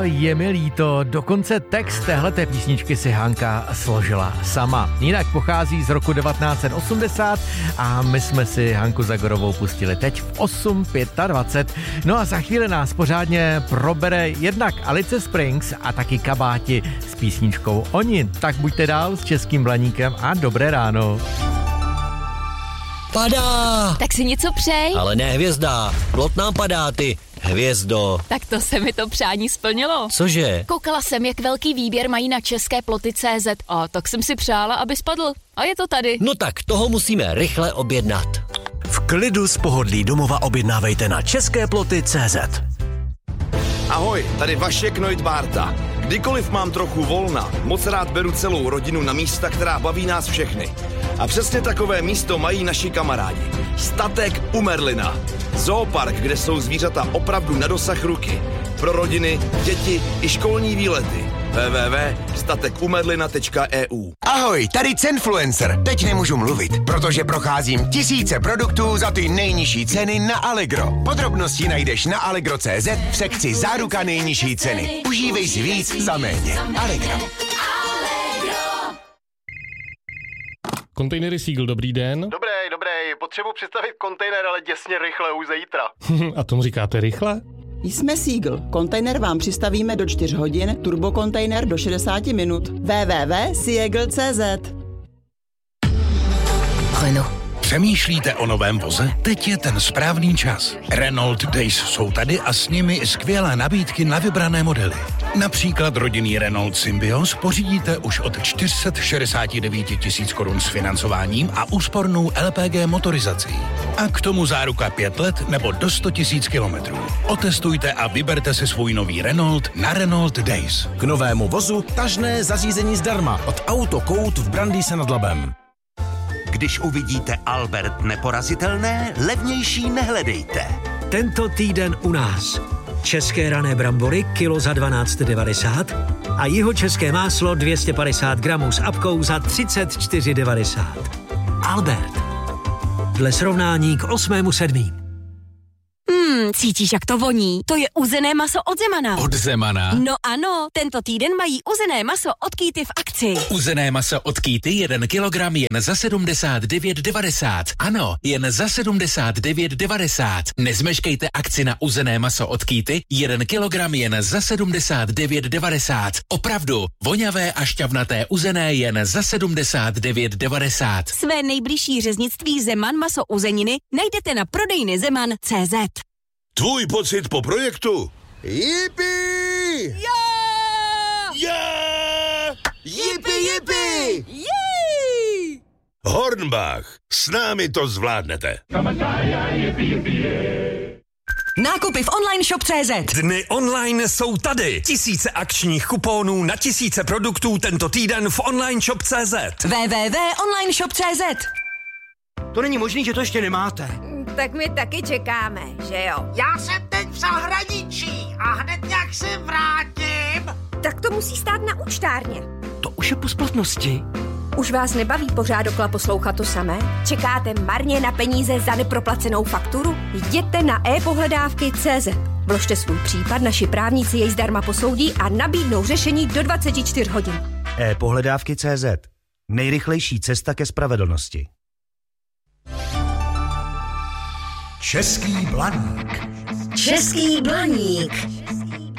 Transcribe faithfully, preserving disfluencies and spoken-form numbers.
Je mi líto, dokonce text téhleté písničky si Hanka složila sama. Jinak pochází z roku devatenáct set osmdesát a my jsme si Hanku Zagorovou pustili teď v osm dvacet pět. No a za chvíli nás pořádně probere jednak Alice Springs a taky Kabáti s písničkou Oni. Tak buďte dál s Českým Blaníkem a dobré ráno. Padá! Tak si něco přej. Ale ne hvězda, plot nám padá, ty hvězdo. Tak to se mi to přání splnilo. Cože? Koukala jsem, jak velký výběr mají na české ploty tečka cé zet a tak jsem si přála, aby spadl. A je to tady. No tak toho musíme rychle objednat. V klidu z pohodlí domova objednávejte na české ploty tečka cé zet. Ahoj, tady Vašek Neudbárta. Kdykoliv mám trochu volna, moc rád beru celou rodinu na místa, která baví nás všechny. A přesně takové místo mají naši kamarádi. Statek u Merlina. Zoopark, kde jsou zvířata opravdu na dosah ruky. Pro rodiny, děti i školní výlety. w w w tečka statek u merlina tečka e u. Ahoj, tady Cenfluencer. Teď nemůžu mluvit, protože procházím tisíce produktů za ty nejnižší ceny na Allegro. Podrobnosti najdeš na allegro tečka cé zet v sekci Záruka nejnižší ceny. Užívej si víc za méně. Allegro. Kontejnery Seagull, dobrý den. Dobrý, dobrý, potřebuji představit kontejner, ale děsně rychle, už zítra. A tomu říkáte rychle? Jsme Seagull. Kontejner vám přistavíme do čtyř hodin, turbokontejner do šedesát minut. w w w tečka seagull tečka cé zet. Renault. Přemýšlíte o novém voze? Teď je ten správný čas. Renault Days jsou tady a s nimi skvělé nabídky na vybrané modely. Například rodinný Renault Symbios pořídíte už od čtyři sta šedesát devět tisíc korun s financováním a úspornou el pé gé motorizací. A k tomu záruka pět let nebo do sto tisíc kilometrů. Otestujte a vyberte si svůj nový Renault na Renault Days. K novému vozu tažné zařízení zdarma od Autokout v Brandýse nad Labem. Když uvidíte Albert neporazitelné, levnější nehledejte. Tento týden u nás. České rané brambory kilo za dvanáct devadesát a jihočeské máslo dvě stě padesát gramů s apkou za třicet čtyři devadesát. Albert. Dle srovnání k osmému sedmý. Hmm, cítíš, jak to voní? To je uzené maso od Zemana. Od Zemana? No ano, tento týden mají uzené maso od Kýty v akci. Uzené maso od Kýty jeden kilogram jen za sedmdesát devět devadesát. Ano, jen za sedmdesát devět devadesát. Nezmeškejte akci na uzené maso od Kýty jeden kilogram jen za sedmdesát devět devadesát. Opravdu, voňavé a šťavnaté uzené jen za sedmdesát devět devadesát. Své nejbližší řeznictví Zeman maso uzeniny najdete na prodejny zeman tečka cé zet. Tvůj pocit po projektu? Jipi! Yeah! Yeah! Jipi, jipi! Jej! Hornbach, s námi to zvládnete. Nákupy v online shop tečka cé zet. Dny online jsou tady. Tisíce akčních kuponů na tisíce produktů tento týden v online shop tečka cé zet. w w w tečka online shop tečka cé zet. To není možný, že to ještě nemáte. Tak my taky čekáme, že jo? Já jsem teď v zahraničí a hned jak se vrátím... Tak to musí stát na účtárně. To už je po splatnosti. Už vás nebaví pořád dokola poslouchat to samé? Čekáte marně na peníze za neproplacenou fakturu? Jděte na e-pohledávky tečka cé zet. Vložte svůj případ, naši právníci jej zdarma posoudí a nabídnou řešení do dvacet čtyři hodin. e-pohledávky tečka cé zet. Nejrychlejší cesta ke spravedlnosti. Český Blaník. Český Blaník.